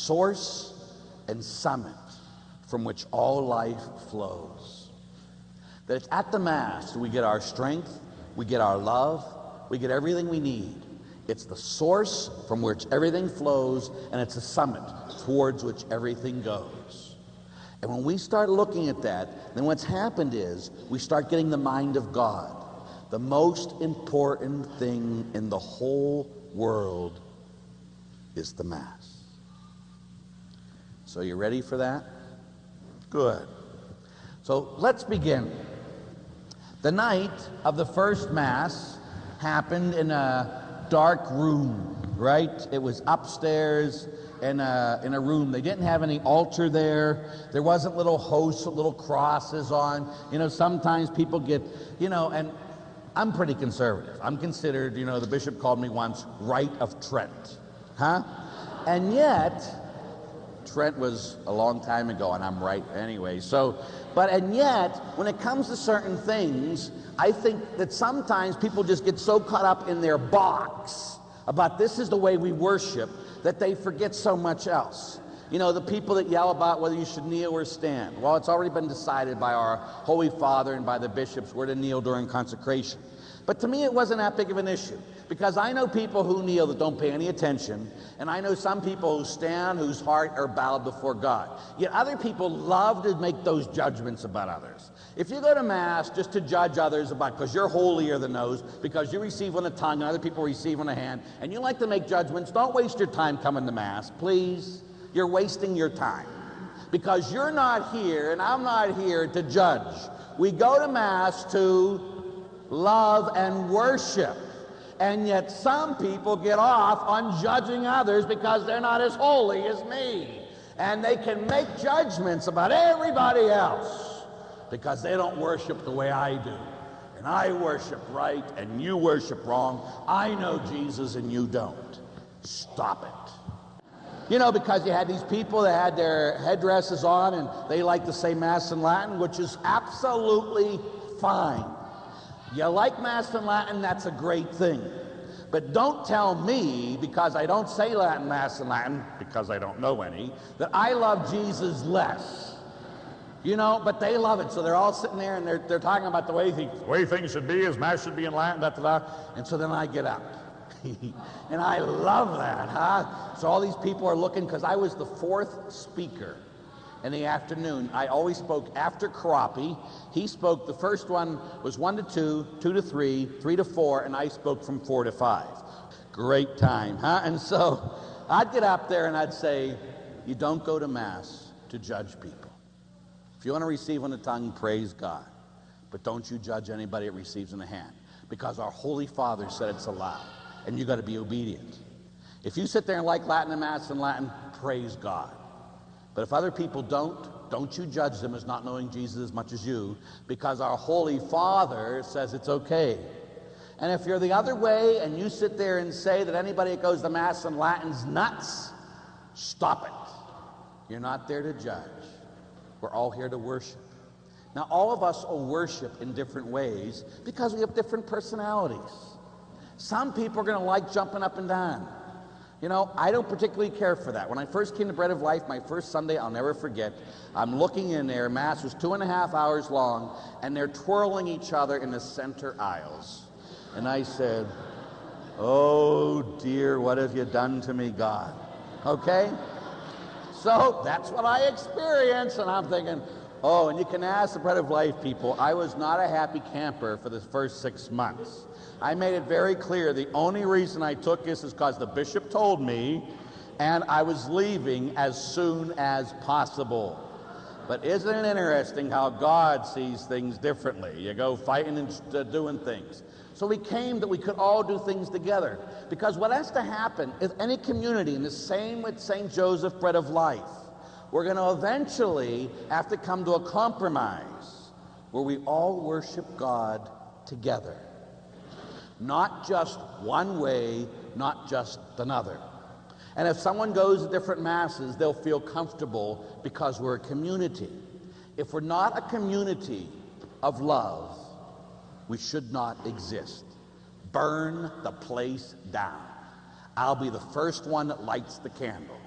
source and summit from which all life flows. That it's at the Mass we get our strength, we get our love, we get everything we need. It's the source from which everything flows, and it's a summit towards which everything goes. And when we start looking at that, then what's happened is we start getting the mind of God. The most important thing in the whole world is the Mass. So you ready for that? Good. So let's begin. The night of the first Mass happened in a dark room, right? It was upstairs in a room. They didn't have any altar there. There wasn't little hosts with little crosses on. You know, sometimes people get, you know, and I'm pretty conservative. I'm considered, you know, the bishop called me once, Right of Trent. Huh? And yet, Trent was a long time ago, and I'm right anyway. And yet, when it comes to certain things, I think that sometimes people just get so caught up in their box about this is the way we worship that they forget so much else. You know, the people that yell about whether you should kneel or stand. Well, it's already been decided by our Holy Father and by the bishops where to kneel during consecration. But to me, it wasn't that big of an issue, because I know people who kneel that don't pay any attention, and I know some people who stand whose heart are bowed before God. Yet other people love to make those judgments about others. If you go to Mass just to judge others about because you're holier than those, because you receive on the tongue and other people receive on the hand, and you like to make judgments, don't waste your time coming to Mass, please. You're wasting your time, because you're not here and I'm not here to judge. We go to Mass to love and worship, and yet some people get off on judging others because they're not as holy as me, and they can make judgments about everybody else because they don't worship the way I do, and I worship right and you worship wrong. I know Jesus and you don't. Stop it. You know, because you had these people that had their headdresses on and they like to say Mass in Latin, which is absolutely fine. You like Mass in Latin, that's a great thing. But don't tell me, because I don't say Latin Mass in Latin, because I don't know any, that I love Jesus less. You know, but they love it. So they're all sitting there and they're talking about the way things should be, is Mass should be in Latin, da-da-da. And so then I get up. And I love that, huh? So all these people are looking, because I was the fourth speaker in the afternoon. I always spoke after Karapi. He spoke, the first one was 1 to 2, 2 to 3, 3 to 4, and I spoke from 4 to 5. Great time, huh? And so I'd get up there and I'd say, you don't go to Mass to judge people. If you want to receive on the tongue, praise God. But don't you judge anybody that receives in the hand, because our Holy Father said it's allowed, and you got to be obedient. If you sit there and like Latin and Mass in Latin, praise God. But if other people don't you judge them as not knowing Jesus as much as you, because our Holy Father says it's okay. And if you're the other way and you sit there and say that anybody that goes to Mass in Latin's nuts, stop it. You're not there to judge. We're all here to worship. Now, all of us will worship in different ways because we have different personalities. Some people are going to like jumping up and down. You know, I don't particularly care for that. When I first came to Bread of Life, my first Sunday, I'll never forget, I'm looking in there, Mass was 2.5 hours long, and they're twirling each other in the center aisles. And I said, oh dear, what have you done to me, God? Okay? So that's what I experienced, and I'm thinking, oh, and you can ask the Bread of Life people, I was not a happy camper for the first 6 months. I made it very clear the only reason I took this is because the bishop told me, and I was leaving as soon as possible. But isn't it interesting how God sees things differently? You go fighting and doing things. So we came that we could all do things together. Because what has to happen is any community, and the same with St. Joseph Bread of Life, we're going to eventually have to come to a compromise where we all worship God together. Not just one way, not just another. And if someone goes to different Masses, they'll feel comfortable because we're a community. If we're not a community of love, we should not exist. Burn the place down. I'll be the first one that lights the candle.